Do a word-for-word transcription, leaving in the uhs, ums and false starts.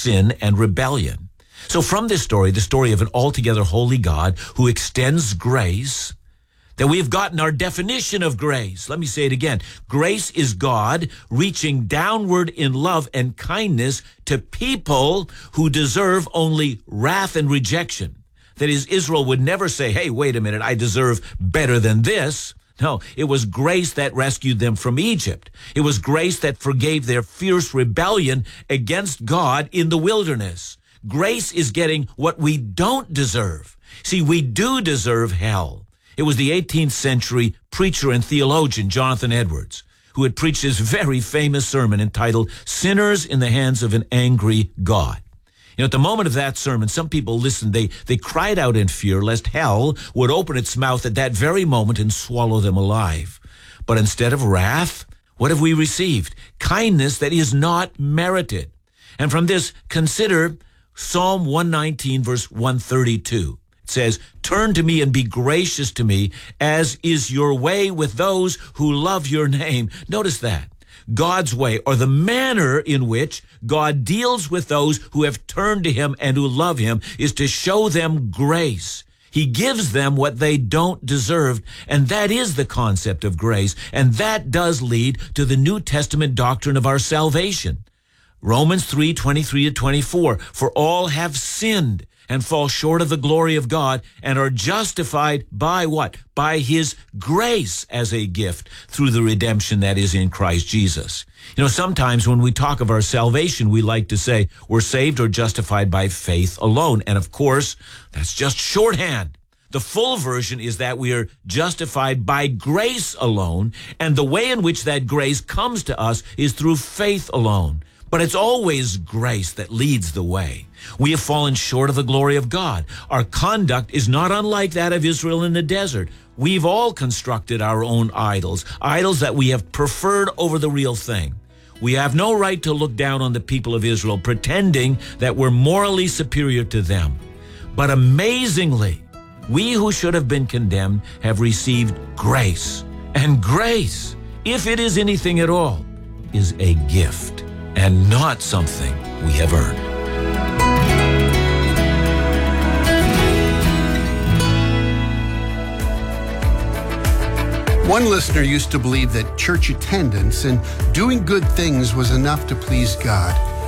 sin and rebellion. So from this story, the story of an altogether holy God who extends grace, that we have gotten our definition of grace. Let me say it again. Grace is God reaching downward in love and kindness to people who deserve only wrath and rejection. That is, Israel would never say, hey, wait a minute, I deserve better than this. No, it was grace that rescued them from Egypt. It was grace that forgave their fierce rebellion against God in the wilderness. Grace is getting what we don't deserve. See, we do deserve hell. It was the eighteenth century preacher and theologian Jonathan Edwards who had preached this very famous sermon entitled Sinners in the Hands of an Angry God. You know, at the moment of that sermon, some people listened, they, they cried out in fear lest hell would open its mouth at that very moment and swallow them alive. But instead of wrath, what have we received? Kindness that is not merited. And from this, consider Psalm one nineteen, verse one thirty-two. It says, turn to me and be gracious to me, as is your way with those who love your name. Notice that. God's way, or the manner in which God deals with those who have turned to him and who love him, is to show them grace. He gives them what they don't deserve, and that is the concept of grace, and that does lead to the New Testament doctrine of our salvation. Romans three, twenty-three to twenty-four, for all have sinned and fall short of the glory of God and are justified by what? By his grace as a gift through the redemption that is in Christ Jesus. You know, sometimes when we talk of our salvation, we like to say we're saved or justified by faith alone. And of course, that's just shorthand. The full version is that we are justified by grace alone, and the way in which that grace comes to us is through faith alone. But it's always grace that leads the way. We have fallen short of the glory of God. Our conduct is not unlike that of Israel in the desert. We've all constructed our own idols, idols that we have preferred over the real thing. We have no right to look down on the people of Israel, pretending that we're morally superior to them. But amazingly, we who should have been condemned have received grace. And grace, if it is anything at all, is a gift and not something we have earned. One listener used to believe that church attendance and doing good things was enough to please God.